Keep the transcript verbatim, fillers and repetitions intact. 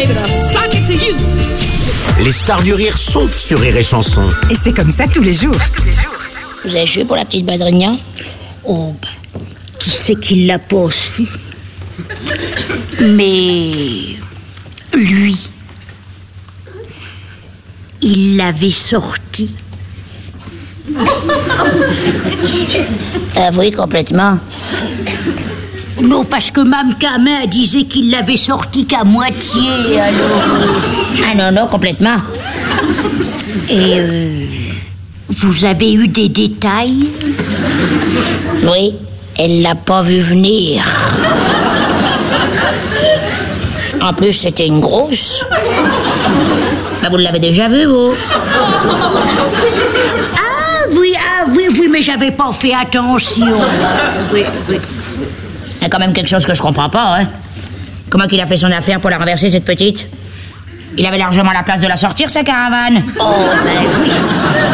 baby, to sock it to you. Les stars du rire sont sur Rire et Chanson. Et c'est comme ça tous les jours. Vous avez joué pour la petite Badrigna? Oh, bah, qui c'est qui l'a pas su? Mais lui, il l'avait sorti. Ah oui, complètement. Non, parce que Mme Camin disait qu'il l'avait sorti qu'à moitié, alors... Ah non, non, complètement. Et euh, vous avez eu des détails? Oui, elle l'a pas vu venir. En plus, c'était une grosse. Bah, vous l'avez déjà vue, vous? Ah oui, ah oui, oui, mais j'avais pas fait attention. Oui, oui. Il y a quand même quelque chose que je comprends pas, hein. Comment qu'il a fait son affaire pour la renverser, cette petite? Il avait largement la place de la sortir, sa caravane. Oh, ben oui.